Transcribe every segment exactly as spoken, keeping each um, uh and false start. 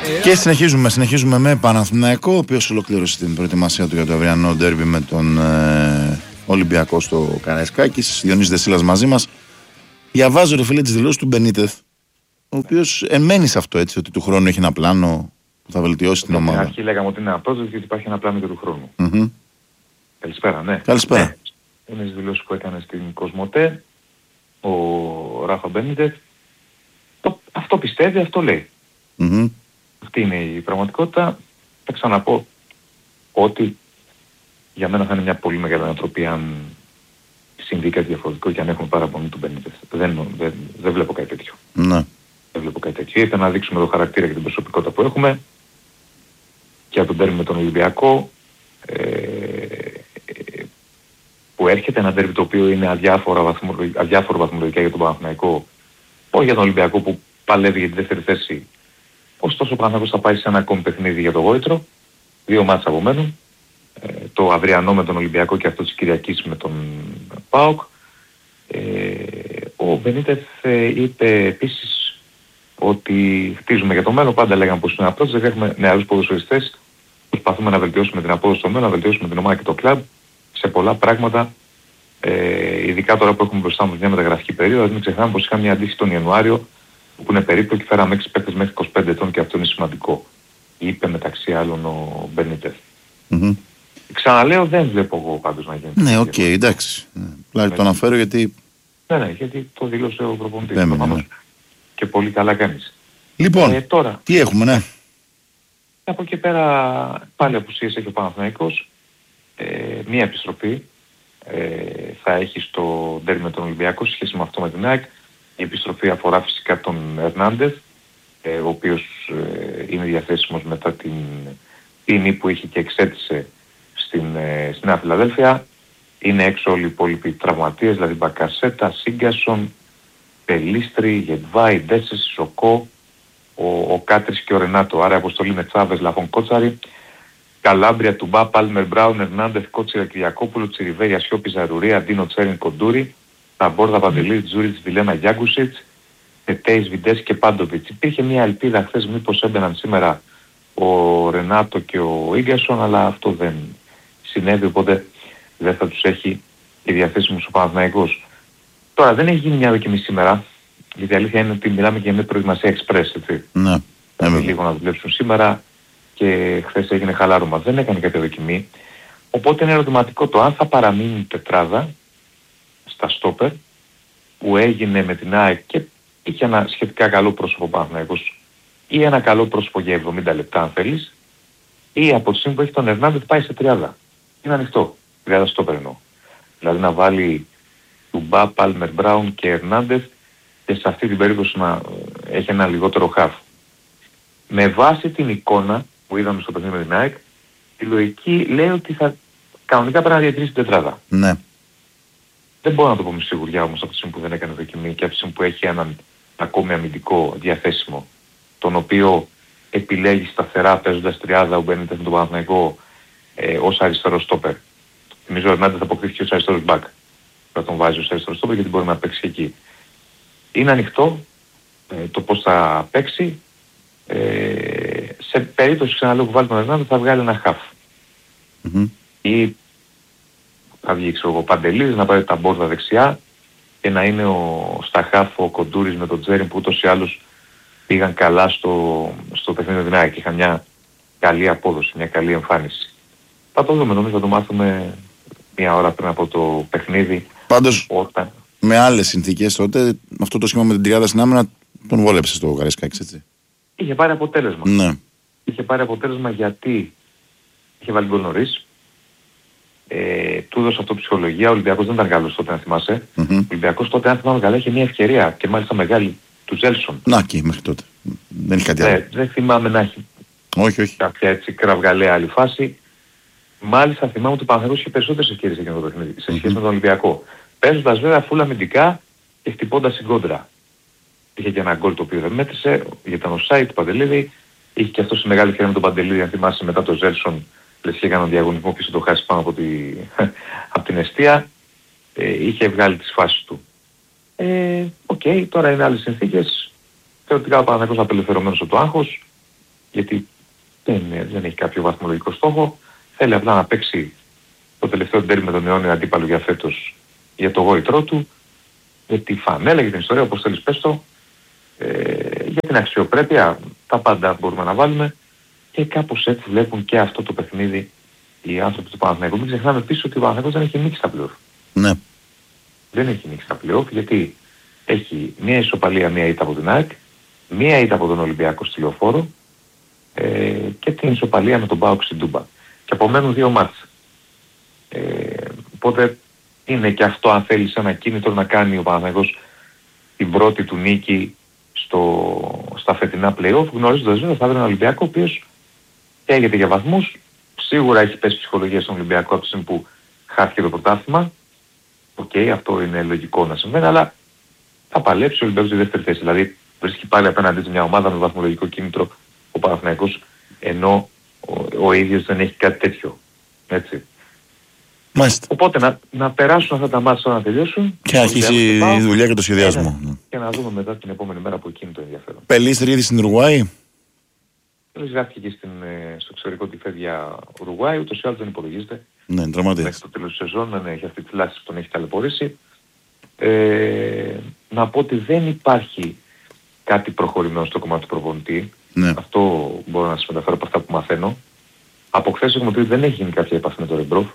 Και συνεχίζουμε, συνεχίζουμε με Παναθηναϊκό, ο οποίος ολοκλήρωσε την προετοιμασία του για το αυριανό ντέρμπι με τον ε, Ολυμπιακό στο Καραϊσκάκης. Διονύσης Δεσίλας μαζί μας. Διαβάζω, ρε φίλε, τις δηλώσεις του Μπενίτεθ, ο οποίος εμένει σε αυτό, έτσι, ότι του χρόνου έχει ένα πλάνο που θα βελτιώσει την ομάδα. Στην αρχή λέγαμε ότι είναι ένα project γιατί υπάρχει ένα πλάνο και του χρόνου. Mm-hmm. Καλησπέρα, ναι. Καλησπέρα. Ναι. Είναι στις δηλώσεις που έκανε στην Κοσμοτέ ο Ράφα Μπενίτεθ. Αυτό πιστεύει, αυτό λέει. Mm-hmm. Αυτή είναι η πραγματικότητα. Θα ξαναπώ ότι για μένα θα είναι μια πολύ μεγάλη ανατροπή αν συμβεί κάτι διαφορετικό και αν έχουμε παραπονή του Μπενίτεθ. Δεν, δεν, δεν βλέπω κάτι τέτοιο. Ναι. Δεν βλέπω κάτι τέτοιο. Ήρθε να δείξουμε το χαρακτήρα και την προσωπικότητα που έχουμε και από τον τέρμι με τον Ολυμπιακό ε, που έρχεται ένα τέρμι το οποίο είναι αδιάφορο βαθμολογικά για τον Παναθηναϊκό, όχι για τον Ολυμπιακό που παλεύει για τη δεύτερη θέση. Ωστόσο ο Παναθηναϊκός θα πάει σε ένα ακόμη παιχνίδι για το Βόητρο, δύο μάτς από μένουν, ε, το αυριανό με τον Ολυμπιακό και αυτό της Κυριακής με τον ΠΑΟΚ. Ε, ο Μπενίτεθ ε, είπε επίσης ότι χτίζουμε για το μέλλον, πάντα λέγαμε πως είναι ένα project, έχουμε νεαρούς ποδοσφαιριστές, προσπαθούμε να βελτιώσουμε την απόδοση στο μέλλον, να βελτιώσουμε την ομάδα και το κλαμπ σε πολλά πράγματα, ε, ειδικά τώρα που έχουμε μπροστά μας μια μεταγραφική περίοδο, μην ξεχνάμε πως είχαμε μια αντίθεση τον Ιανουάριο που είναι περίπλοκη και φέραμε έξι παίκτες μέχρι είκοσι πέντε ετών και αυτό είναι σημαντικό. Είπε μεταξύ άλλων ο Μπενίτεθ. Mm-hmm. Ξαναλέω, δεν βλέπω εγώ πάντως να γίνει. Ναι, οκ, okay, εντάξει. Πλάι το αναφέρω γιατί... Ναι, ναι, γιατί το δήλωσε ο προπονητής. Ναι, ναι, ναι. Και πολύ καλά κάνεις. Λοιπόν, ε, τώρα, τι έχουμε, ναι. Από εκεί πέρα πάλι απουσίες έχει ο Παναθηναϊκός. Ε, μία επιστροφή ε, θα έχει στο ντέρμπι με τον Ολυμπιακό σε σχέση με αυτό με την ΑΕΚ. Η επιστροφή αφορά φυσικά τον Ερνάντεθ, ε, ο οποίος ε, είναι διαθέσιμος μετά την ποινή που είχε και εξέτησε στην, ε, στην Νέα Φιλαδέλφια. Είναι έξω όλοι οι υπόλοιποι τραυματίες, δηλαδή Μπακασέτα, Σίγκασον, Πελίστρη, Γετβάη, Ντέσσες, Σοκό, ο, ο Κάτρης και ο Ρενάτο. Άρα αποστολή με Τσάβες, Λαφών, Κότσαρη, Καλάμπρια, Τουμπά, Πάλμερ, Μπράουν, Ερνάντεθ, Κότσιρα, Κυριακόπουλο, Τσιριβέρια, Σιώπη, Ζαρουρία, Ντίνο, Τσέριν, Κοντούρη, Ταμπόρδα, Παντελή, Τζούριτς, Βιλένα, Γιάγκουσιτς, Τετέις, Βιντές και Πάντοβιτς. Υπήρχε μια ελπίδα χθες μήπως έμπαιναν σήμερα ο Ρενάτο και ο Ίγκασον, αλλά αυτό δεν συνέβη, οπότε δεν θα τους έχει η διαθέσιμος ο Παναθηναϊκός. Τώρα δεν έχει γίνει μια δοκιμή σήμερα, γιατί η αλήθεια είναι ότι μιλάμε για μια προετοιμασία εξπρές, έτσι. Ναι. Θα λίγο να δουλέψουν σήμερα και χθες έγινε χαλάρωμα. Δεν έκανε κάποια δοκιμή, οπότε είναι ερωτηματικό το αν θα παραμείνει η τετράδα στα στόπερ που έγινε με την ΑΕΚ και είχε ένα σχετικά καλό πρόσωπο Παναθηναϊκός ή ένα καλό πρόσωπο για εβδομήντα λεπτά αν θέλεις, ή από τη στιγμή που έχει τον Ερνάντεθ πάει σε τριάδα. Είναι ανοιχτό, τριάδα στόπερ εννοώ. Δηλαδή να βάλει Τουμπά, Πάλμερ, Μπράουν και Ερνάντεθ και σε αυτή την περίπτωση να έχει ένα λιγότερο χαφ. Με βάση την εικόνα που είδαμε στο παιχνίδι με την ΑΕΚ, η λογική λέει ότι θα κανονικά πρέπει να διατηρήσει την τετράδα. Ναι. Δεν μπορώ να το πω με σιγουριά όμως από τη στιγμή που δεν έκανε δοκιμή και από τη στιγμή που έχει έναν ακόμη αμυντικό διαθέσιμο, τον οποίο επιλέγει σταθερά παίζοντας τριάδα ο Μπενίτεθ με τον Παναθηναϊκό ε, ως αριστερό στόπερ. Νομίζω ο Ερνάντεθ θα αποκριθεί ως αριστερός μπακ. Θα τον βάζει ως αριστερό στόπερ γιατί μπορεί να παίξει εκεί. Είναι ανοιχτό ε, το πώς θα παίξει. Ε, σε περίπτωση ξαναλέω που βάλει τον Ερνάντεθ θα βγάλει ένα χαφ. Mm-hmm. Ή θα βγει ξέρω εγώ Παντελής να πάρει τα μπόρδα δεξιά και να είναι ο Σταχάφο, ο Κοντούρης με τον Τζέριν που ούτως ή άλλως πήγαν καλά στο, στο παιχνίδι με την ΑΕΚ και είχαν μια καλή απόδοση, μια καλή εμφάνιση. Θα το δούμε, νομίζω θα το μάθουμε μια ώρα πριν από το παιχνίδι. Πάντως όταν... με άλλες συνθήκες τότε αυτό το σχήμα με την τριάδα στην άμυνα τον βόλεψε στο Καραϊσκάκης, έτσι. Είχε πάρει αποτέλεσμα. Ναι. Είχε πάρει αποτέλεσμα γιατί είχε βάλει γκολ νωρίς. Ε, του έδωσε αυτό ψυχολογία. Ο Ολυμπιακός δεν ήταν καλός τότε, αν θυμάσαι. Mm-hmm. Ο Ολυμπιακός τότε, αν θυμάμαι καλά, είχε μια ευκαιρία και μάλιστα μεγάλη του Ζέλσον. Να και μέχρι τότε. Δεν έχει κάτι ναι, άλλο. Δεν θυμάμαι να έχει όχι, όχι. κάποια έτσι κραυγαλαία άλλη φάση. Μάλιστα θυμάμαι ότι ο Παναθηναϊκός είχε περισσότερες ευκαιρίες εκείνο το παιχνίδι σε σχέση mm-hmm. με τον Ολυμπιακό. Παίζοντας βέβαια φουλ αμυντικά και χτυπώντας την κόντρα. Είχε και ένα γκολ το οποίο δεν μέτρησε, γιατί ήταν ο Σάιτ του Παντελίδη. Είχε και αυτό σε μεγάλη ευκαιρία με τον Παντελίδη, αν θυμάσαι μετά το Ζέλσον. Λες και έκανε διαγωνισμό πίσω το χάσει πάνω από, τη... από την εστία. Ε, είχε βγάλει τις φάσεις του. Ε, Οκ, okay, τώρα είναι άλλες συνθήκες. Θεωρητικά ο Παναθηναϊκός απελευθερωμένος από το άγχος. γιατί δεν, δεν έχει κάποιο βαθμολογικό στόχο. Θέλει απλά να παίξει το τελευταίο ντέρμπι με τον αιώνιο αντίπαλο για φέτος για το γόητρό του, για τη φανέλα, για την ιστορία, όπως θέλεις πες το, ε, για την αξιοπρέπεια, τα πάντα μπορούμε να βάλουμε και κάπως έτσι βλέπουν και αυτό το παιχνίδι οι άνθρωποι του Παναθηναϊκού. Μην ξεχνάμε επίσης ότι ο Παναθηναϊκός δεν έχει νίκη στα πλέον. Ναι. Δεν έχει νίκη στα πλέον γιατί έχει μία ισοπαλία, μία ήττα από την ΑΕΚ, μία ήττα από τον Ολυμπιακό στη Λεωφόρο ε, και την ισοπαλία με τον ΠΑΟΚ στην Τούμπα. Και απομένουν δύο μάτς. Ε, οπότε είναι και αυτό, αν θέλεις, ένα κίνητρο να κάνει ο Παναθηναϊκός την πρώτη του νίκη στο, στα φετινά play-off, γνωρίζοντας βέβαια θα βρει ένα Ολυμπιακό ο οποίος καίγεται για βαθμούς. Σίγουρα έχει πέσει ψυχολογία στον Ολυμπιακό από τη στιγμή που χάθηκε το πρωτάθλημα. Οκ, okay, αυτό είναι λογικό να συμβαίνει, αλλά θα παλέψει ο Ολυμπιακός στη δεύτερη θέση. Δηλαδή βρίσκει πάλι απέναντί του μια ομάδα με βαθμολογικό κίνητρο ο Παναθηναϊκός, ενώ ο, ο ίδιος δεν έχει κάτι τέτοιο. Έτσι. Μάλιστα. Οπότε να, να περάσουν αυτά τα μάτια να τελειώσουν. Και αρχίσει η δουλειά και το σχεδιασμό. Ναι, ναι. Και να δούμε μετά την επόμενη μέρα από εκείνη το ενδιαφέρον. Πελίστρια ήδη στην Ουρουάη. Πελής γράφτηκε και στην, στο εξωτερικό ότι φεύγει για Ουρουάη, ούτως ή άλλως δεν υπολογίζεται. Ναι, τραυματίας. Μέχρι το τέλος της σεζόν, ναι, έχει αυτή τη λάση που τον έχει ταλαιπωρήσει. Ε, να πω ότι δεν υπάρχει κάτι προχωρημένο στο κομμάτι του προπονητή. Ναι. Αυτό μπορώ να σας μεταφέρω από αυτά που μαθαίνω. Από χθες έχουμε πει ότι δεν έχει γίνει κάποια επαφή με τον Ρεμπρόφ.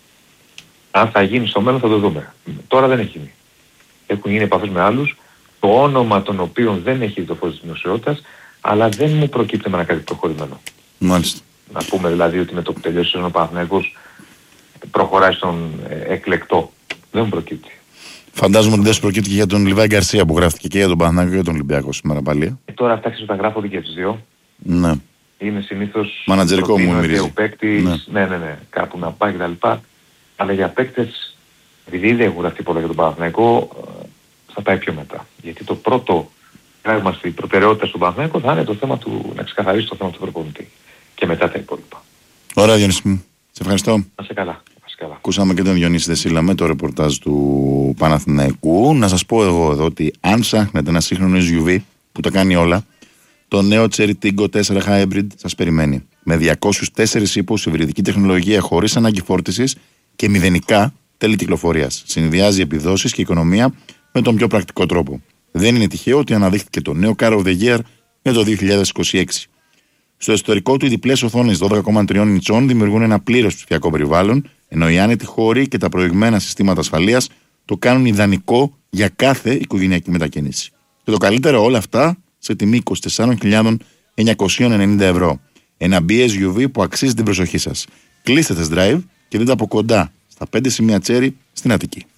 Αν θα γίνει στο μέλλον θα το δούμε. Τώρα δεν έχει γίνει. Έχουν γίνει επαφές με άλλους, το όνομα των οποίων δεν έχει το φως της δημοσιότητας, αλλά δεν μου προκύπτει με ένα κάτι προχωρημένο. Μάλιστα. Να πούμε δηλαδή ότι με το που τελειώσει ο Παναθηναϊκός προχωράει στον ε, εκλεκτό. Δεν μου προκύπτει. Φαντάζομαι ότι δεν σου προκύπτει και για τον Λιβάη Γκαρσία που γράφτηκε και για τον Παναθηναϊκό και για τον Ολυμπιακό σήμερα πάλι. Ε, τώρα αυτά τα γράφονται και τις δύο. Ναι. Είναι συνήθως μανατζερικό μου μυρίζει. Ο παίκτης, ναι. ναι, ναι, ναι, κάπου να πάει κτλ. Αλλά για παίκτες, επειδή δεν έχουν γραφτεί πολλά για τον Παναθηναϊκό, θα πάει πιο μετά. Γιατί το πρώτο πράγμα στην προτεραιότητα στον Παναθηναϊκό θα είναι το θέμα του, να ξεκαθαρίσει το θέμα του προπονητή. Και μετά τα υπόλοιπα. Ωραία, Διονύση μου. Σε ευχαριστώ. Να σε καλά. Καλά. Ακούσαμε και τον Διονύση Δεσίλα με το ρεπορτάζ του Παναθηναϊκού. Να σας πω εγώ εδώ ότι αν ψάχνετε ένα σύγχρονο ες γιου βι που τα κάνει όλα, το νέο Cherry Tiggo τέσσερα Hybrid σας περιμένει. Με διακόσιους τέσσερις ύπους, υβριδική τεχνολογία χωρίς ανάγκη φόρτισης και μηδενικά τέλη κυκλοφορίας. Συνδυάζει επιδόσεις και οικονομία με τον πιο πρακτικό τρόπο. Δεν είναι τυχαίο ότι αναδείχθηκε το νέο Car of the Year για το δύο χιλιάδες είκοσι έξι. Στο εσωτερικό του οι διπλές οθόνες δώδεκα κόμμα τρία ιντσών δημιουργούν ένα πλήρως ψηφιακό περιβάλλον, ενώ οι άνετοι χώροι και τα προηγμένα συστήματα ασφαλείας το κάνουν ιδανικό για κάθε οικογενειακή μετακίνηση. Και το καλύτερο όλα αυτά σε τιμή είκοσι τέσσερις χιλιάδες εννιακόσια ενενήντα ευρώ. Ένα μπι ες γιου βι που αξίζει την προσοχή σας. Κλείστε test drive και δείτε από κοντά στα πέντε σημεία Cherry στην Αττική.